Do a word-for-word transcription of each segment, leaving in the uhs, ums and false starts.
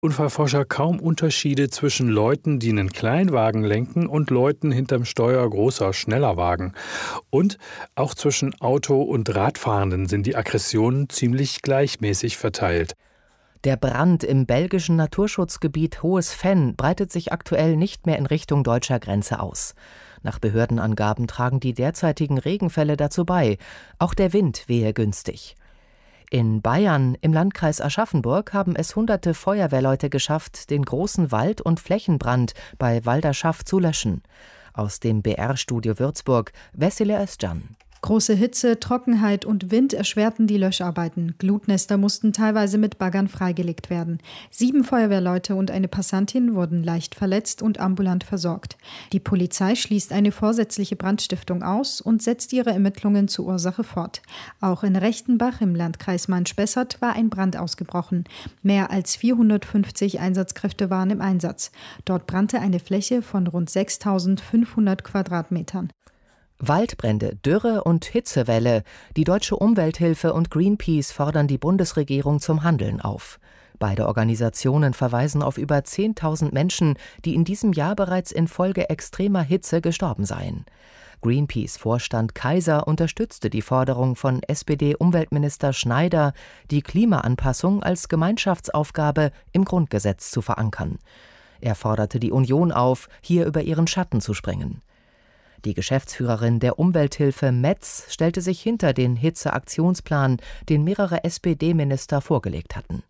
Unfallforscher kaum Unterschiede zwischen Leuten, die einen Kleinwagen lenken, und Leuten hinterm Steuer großer, schneller Wagen. Und auch zwischen Auto- und Radfahrenden sind die Aggressionen ziemlich gleichmäßig verteilt. Der Brand im belgischen Naturschutzgebiet Hohes Venn breitet sich aktuell nicht mehr in Richtung deutscher Grenze aus. Nach Behördenangaben tragen die derzeitigen Regenfälle dazu bei. Auch der Wind wehe günstig. In Bayern, im Landkreis Aschaffenburg, haben es hunderte Feuerwehrleute geschafft, den großen Wald- und Flächenbrand bei Walderschaff zu löschen. Aus dem B R-Studio Würzburg, Vesile Özcan. Große Hitze, Trockenheit und Wind erschwerten die Löscharbeiten. Glutnester mussten teilweise mit Baggern freigelegt werden. Sieben Feuerwehrleute und eine Passantin wurden leicht verletzt und ambulant versorgt. Die Polizei schließt eine vorsätzliche Brandstiftung aus und setzt ihre Ermittlungen zur Ursache fort. Auch in Rechtenbach im Landkreis Main-Spessart war ein Brand ausgebrochen. Mehr als vierhundertfünfzig Einsatzkräfte waren im Einsatz. Dort brannte eine Fläche von rund sechstausendfünfhundert Quadratmetern. Waldbrände, Dürre und Hitzewelle. Die Deutsche Umwelthilfe und Greenpeace fordern die Bundesregierung zum Handeln auf. Beide Organisationen verweisen auf über zehntausend Menschen, die in diesem Jahr bereits infolge extremer Hitze gestorben seien. Greenpeace-Vorstand Kaiser unterstützte die Forderung von S P D-Umweltminister Schneider, die Klimaanpassung als Gemeinschaftsaufgabe im Grundgesetz zu verankern. Er forderte die Union auf, hier über ihren Schatten zu springen. Die Geschäftsführerin der Umwelthilfe Metz stellte sich hinter den Hitzeaktionsplan, den mehrere S P D-Minister vorgelegt hatten.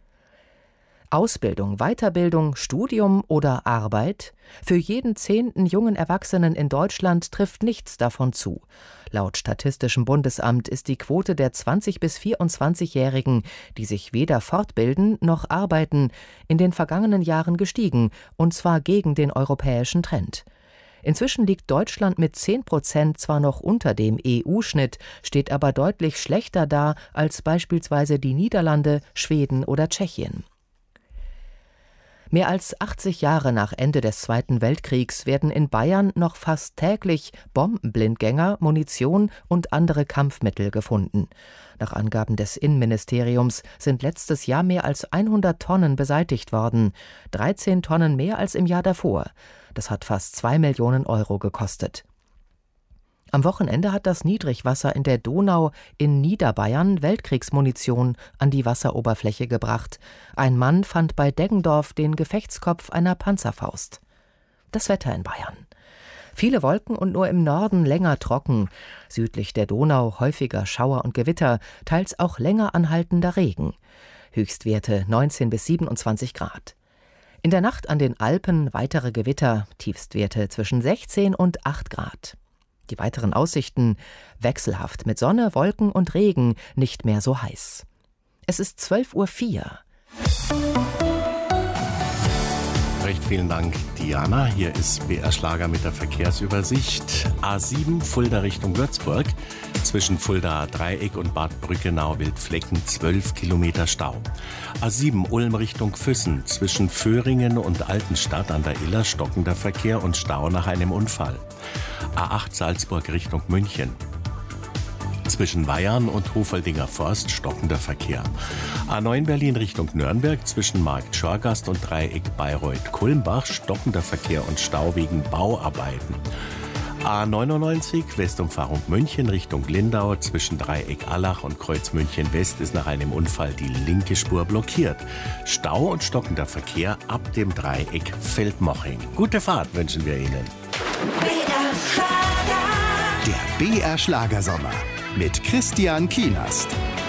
Ausbildung, Weiterbildung, Studium oder Arbeit? Für jeden zehnten jungen Erwachsenen in Deutschland trifft nichts davon zu. Laut Statistischem Bundesamt ist die Quote der zwanzig- bis vierundzwanzigjährigen, die sich weder fortbilden noch arbeiten, in den vergangenen Jahren gestiegen, und zwar gegen den europäischen Trend. Inzwischen liegt Deutschland mit zehn Prozent zwar noch unter dem E U-Schnitt, steht aber deutlich schlechter da als beispielsweise die Niederlande, Schweden oder Tschechien. Mehr als achtzig Jahre nach Ende des Zweiten Weltkriegs werden in Bayern noch fast täglich Bombenblindgänger, Munition und andere Kampfmittel gefunden. Nach Angaben des Innenministeriums sind letztes Jahr mehr als hundert Tonnen beseitigt worden, dreizehn Tonnen mehr als im Jahr davor. Das hat fast zwei Millionen Euro gekostet. Am Wochenende hat das Niedrigwasser in der Donau in Niederbayern Weltkriegsmunition an die Wasseroberfläche gebracht. Ein Mann fand bei Deggendorf den Gefechtskopf einer Panzerfaust. Das Wetter in Bayern. Viele Wolken und nur im Norden länger trocken. Südlich der Donau häufiger Schauer und Gewitter, teils auch länger anhaltender Regen. Höchstwerte neunzehn bis siebenundzwanzig Grad. In der Nacht an den Alpen weitere Gewitter, Tiefstwerte zwischen sechzehn und acht Grad. Die weiteren Aussichten wechselhaft mit Sonne, Wolken und Regen, nicht mehr so heiß. Es ist zwölf Uhr vier. Recht vielen Dank, Diana. Hier ist B R Schlager mit der Verkehrsübersicht. A sieben Fulda Richtung Würzburg. Zwischen Fulda Dreieck und Bad Brückenau-Wildflecken zwölf Kilometer Stau. A sieben Ulm Richtung Füssen. Zwischen Föhringen und Altenstadt an der Iller stockender Verkehr und Stau nach einem Unfall. A acht Salzburg Richtung München. Zwischen Weyarn und Hofeldinger Forst stockender Verkehr. A neun Berlin Richtung Nürnberg zwischen Markt Schorgast und Dreieck Bayreuth-Kulmbach stockender Verkehr und Stau wegen Bauarbeiten. A neunundneunzig Westumfahrung München Richtung Lindau zwischen Dreieck Allach und Kreuz München West ist nach einem Unfall die linke Spur blockiert. Stau und stockender Verkehr ab dem Dreieck Feldmoching. Gute Fahrt wünschen wir Ihnen. Der B R Schlagersommer mit Christian Kienast.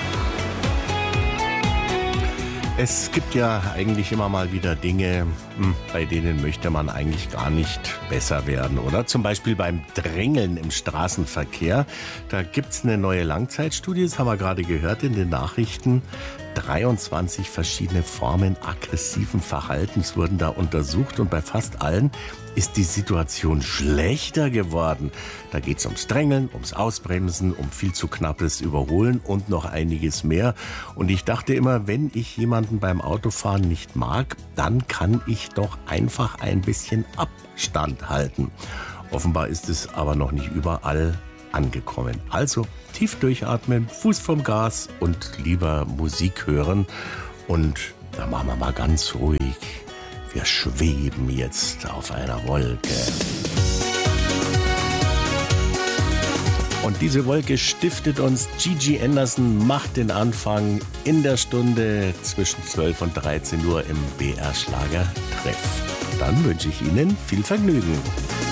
Es gibt ja eigentlich immer mal wieder Dinge, bei denen möchte man eigentlich gar nicht besser werden, oder? Zum Beispiel beim Drängeln im Straßenverkehr. Da gibt es eine neue Langzeitstudie, das haben wir gerade gehört in den Nachrichten. dreiundzwanzig verschiedene Formen aggressiven Verhaltens wurden da untersucht und bei fast allen ist die Situation schlechter geworden. Da geht es ums Drängeln, ums Ausbremsen, um viel zu knappes Überholen und noch einiges mehr. Und ich dachte immer, wenn ich jemanden beim Autofahren nicht mag, dann kann ich doch einfach ein bisschen Abstand halten. Offenbar ist es aber noch nicht überall angekommen. Also tief durchatmen, Fuß vom Gas und lieber Musik hören. Und Da machen wir mal ganz ruhig. Wir schweben jetzt auf einer Wolke. Und diese Wolke stiftet uns Gigi Anderson, macht den Anfang in der Stunde zwischen zwölf und dreizehn Uhr im B R Schlager Treff. Dann wünsche ich Ihnen viel Vergnügen.